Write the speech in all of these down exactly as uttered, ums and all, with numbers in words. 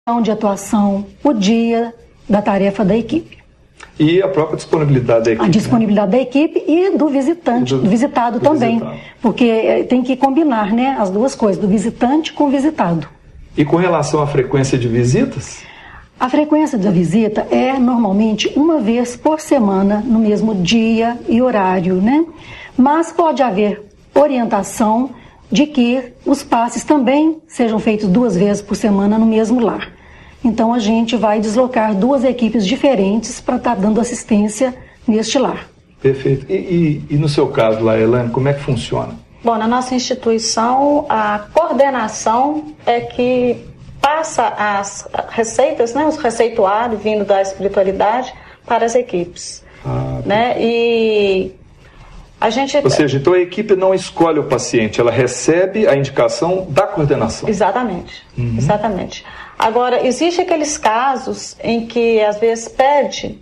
de atuação, o dia da tarefa da equipe. E a própria disponibilidade da equipe. A disponibilidade, né, da equipe e do visitante, do, do visitado do também. Visitado. Porque tem que combinar, né, as duas coisas, do visitante com o visitado. E com relação à frequência de visitas? A frequência da visita é normalmente uma vez por semana, no mesmo dia e horário, né? Mas pode haver orientação de que os passes também sejam feitos duas vezes por semana no mesmo lar. Então a gente vai deslocar duas equipes diferentes para estar dando assistência neste lar. Perfeito. E, e, e no seu caso lá, Elaine, como é que funciona? Bom, na nossa instituição, a coordenação é que passa as receitas, né, os receituários vindo da espiritualidade para as equipes. Ah, né? E a gente... Ou seja, então a equipe não escolhe o paciente, ela recebe a indicação da coordenação. Exatamente, uhum. exatamente. Agora, existem aqueles casos em que às vezes pede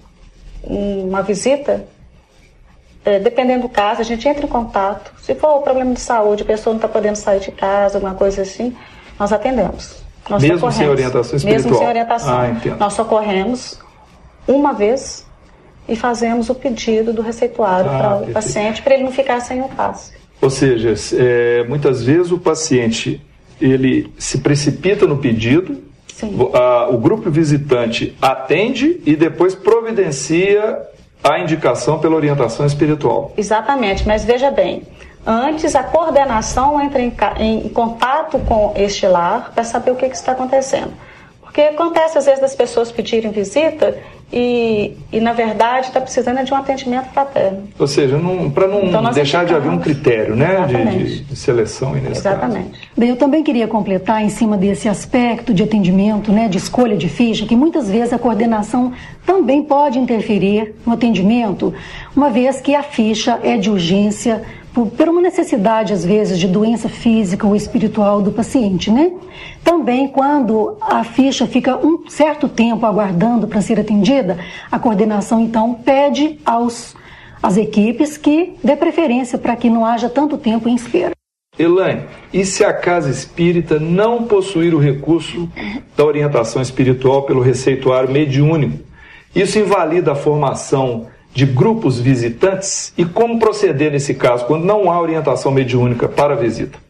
uma visita, é, dependendo do caso, a gente entra em contato. Se for um problema de saúde, a pessoa não está podendo sair de casa, alguma coisa assim, nós atendemos. Nós Mesmo socorremos. sem orientação espiritual? Mesmo sem orientação. Ah, entendo. Nós socorremos uma vez e fazemos o pedido do receituário ah, para o paciente, para ele não ficar sem o passe. Ou seja, é, muitas vezes o paciente ele se precipita no pedido, a, o grupo visitante atende e depois providencia a indicação pela orientação espiritual. Exatamente, mas veja bem, antes a coordenação entra em, em contato com este lar para saber o que, que está acontecendo. Porque acontece às vezes das pessoas pedirem visita e, e na verdade está precisando de um atendimento fraterno. Ou seja, para não então, deixar de haver um critério, né, de, de, de seleção aí nesse Exatamente. caso. Bem, eu também queria completar em cima desse aspecto de atendimento, né, de escolha de ficha, que muitas vezes a coordenação também pode interferir no atendimento, uma vez que a ficha é de urgência, por, por uma necessidade, às vezes, de doença física ou espiritual do paciente, né? Também, quando a ficha fica um certo tempo aguardando para ser atendida, a coordenação, então, pede aos, às equipes que dê preferência para que não haja tanto tempo em espera. Elaine, e se a casa espírita não possuir o recurso da orientação espiritual pelo receituário mediúnico? Isso invalida a formação de grupos visitantes? E como proceder nesse caso, quando não há orientação mediúnica para a visita?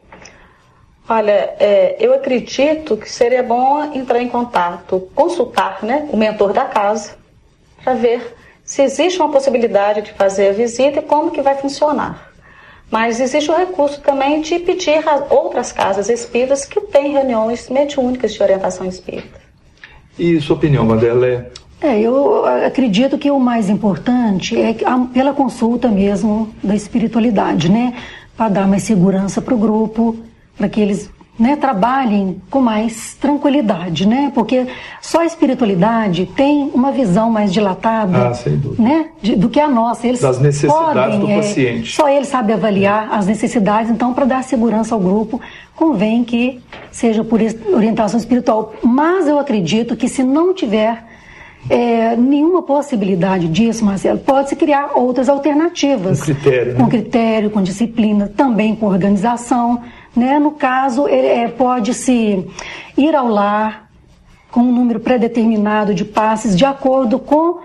Olha, é, eu acredito que seria bom entrar em contato, consultar, né, o mentor da casa, para ver se existe uma possibilidade de fazer a visita e como que vai funcionar. Mas existe o recurso também de pedir a outras casas espíritas que têm reuniões mediúnicas de orientação espírita. E sua opinião, Vanderlei? É, eu acredito que o mais importante é a, pela consulta mesmo da espiritualidade, né? Para dar mais segurança para o grupo, para que eles, né, trabalhem com mais tranquilidade, né? Porque só a espiritualidade tem uma visão mais dilatada, ah, sem dúvida, né, de, do que a nossa. Eles das necessidades podem, do paciente. É, só eles sabem avaliar as necessidades, então, para dar segurança ao grupo, convém que seja por orientação espiritual. Mas eu acredito que se não tiver É, nenhuma possibilidade disso, Marcelo, pode-se criar outras alternativas. Com critério, né? Com critério, com disciplina, também com organização, né? No caso, ele, é, pode-se ir ao lar com um número pré-determinado de passes, de acordo com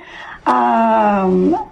a,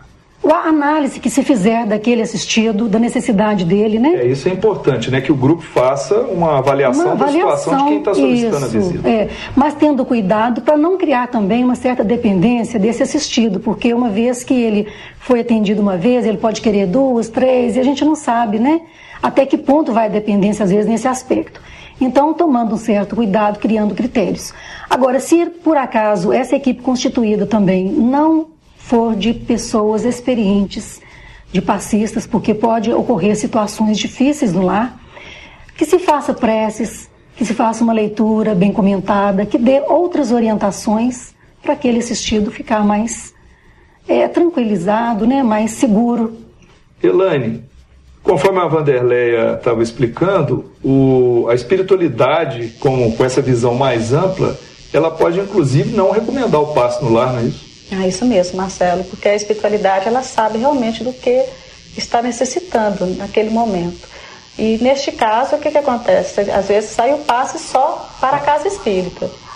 a análise que se fizer daquele assistido, da necessidade dele, né? É, isso é importante, né? Que o grupo faça uma avaliação, uma avaliação da situação de quem está solicitando isso, a visita. É, mas tendo cuidado para não criar também uma certa dependência desse assistido, porque uma vez que ele foi atendido uma vez, ele pode querer duas, três, e a gente não sabe, né? Até que ponto vai a dependência, às vezes, nesse aspecto. Então, tomando um certo cuidado, criando critérios. Agora, se por acaso essa equipe constituída também não for de pessoas experientes, de passistas, porque pode ocorrer situações difíceis no lar, que se faça preces, que se faça uma leitura bem comentada, que dê outras orientações para aquele assistido ficar mais é, tranquilizado, né, mais seguro. Elaine, conforme a Vanderleia estava explicando, o, a espiritualidade, com, com essa visão mais ampla, ela pode inclusive não recomendar o passe no lar, não é isso? Ah, isso mesmo, Marcelo, porque a espiritualidade, ela sabe realmente do que está necessitando naquele momento. E neste caso, o que, que acontece? Às vezes sai o passe só para a casa espírita.